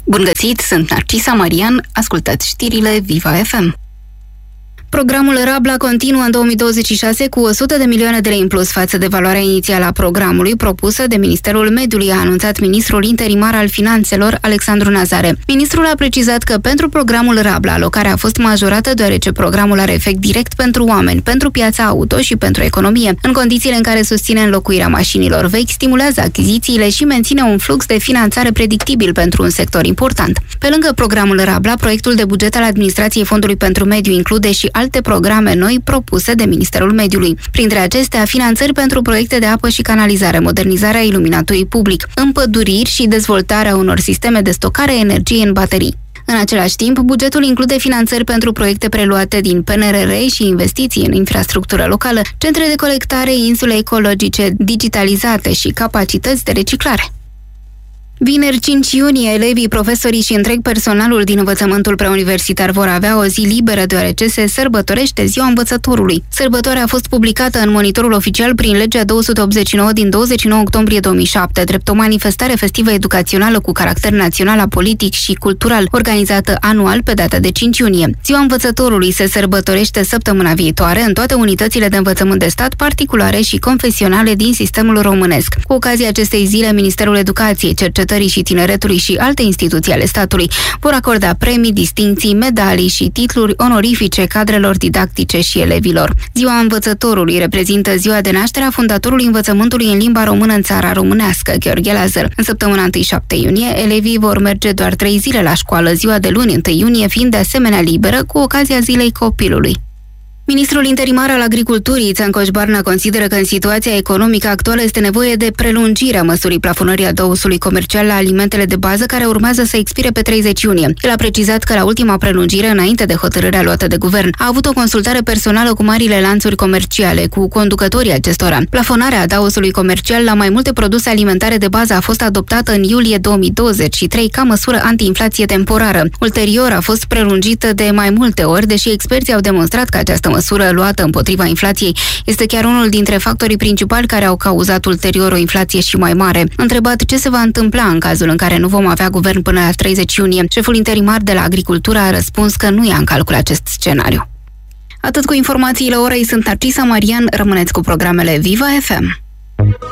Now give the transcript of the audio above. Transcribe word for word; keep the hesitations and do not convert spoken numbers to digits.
Bun găsit, sunt Narcisa Marian, ascultați știrile Viva F M. Programul Rabla continuă în două mii douăzeci și șase cu o sută de milioane de lei în plus față de valoarea inițială a programului propusă de Ministerul Mediului, a anunțat ministrul interimar al Finanțelor, Alexandru Nazare. Ministrul a precizat că pentru programul Rabla alocarea a fost majorată deoarece programul are efect direct pentru oameni, pentru piața auto și pentru economie, în condițiile în care susține înlocuirea mașinilor vechi, stimulează achizițiile și menține un flux de finanțare predictibil pentru un sector important. Pe lângă programul Rabla, proiectul de buget al Administrației Fondului pentru Mediu include și alte programe noi propuse de Ministerul Mediului. Printre acestea, finanțări pentru proiecte de apă și canalizare, modernizarea iluminatului public, împăduriri și dezvoltarea unor sisteme de stocare a energiei în baterii. În același timp, bugetul include finanțări pentru proiecte preluate din P N R R și investiții în infrastructură locală, centre de colectare, insule ecologice digitalizate și capacități de reciclare. Vineri cinci iunie, elevii, profesorii și întreg personalul din învățământul preuniversitar vor avea o zi liberă deoarece se sărbătorește Ziua Învățătorului. Sărbătoarea a fost publicată în monitorul oficial prin legea două sute optzeci și nouă din douăzeci și nouă octombrie două mii șapte, drept o manifestare festivă educațională cu caracter național, politic și cultural, organizată anual pe data de cinci iunie. Ziua Învățătorului se sărbătorește săptămâna viitoare în toate unitățile de învățământ de stat, particulare și confesionale din sistemul românesc. Cu ocazia acestei zile, Ministerul Educației, Cercetării și Tineretului și alte instituții ale statului vor acorda premii, distincții, medalii și titluri onorifice cadrelor didactice și elevilor. Ziua Învățătorului reprezintă ziua de naștere a fondatorului învățământului în limba română în țara românească, Gheorghe Lazăr. În săptămâna întâi șapte iunie, elevii vor merge doar trei zile la școală, ziua de luni întâi iunie fiind de asemenea liberă cu ocazia Zilei Copilului. Ministrul interimar al Agriculturii, Țancoș Barna, consideră că în situația economică actuală este nevoie de prelungirea măsurii plafonării adăusului comercial la alimentele de bază, care urmează să expire pe treizeci iunie. El a precizat că la ultima prelungire, înainte de hotărârea luată de guvern, a avut o consultare personală cu marile lanțuri comerciale, cu conducătorii acestora. Plafonarea adăusului comercial la mai multe produse alimentare de bază a fost adoptată în iulie două mii douăzeci și trei ca măsură antiinflație temporară. Ulterior a fost prelungită de mai multe ori, deși experții au demonstrat că această măsură luată împotriva inflației este chiar unul dintre factorii principali care au cauzat ulterior o inflație și mai mare. Întrebat ce se va întâmpla în cazul în care nu vom avea guvern până la treizeci iunie, șeful interimar de la Agricultură a răspuns că nu ia în calcul acest scenariu. Atât cu informațiile orei, sunt Narcisa Marian, rămâneți cu programele Viva F M.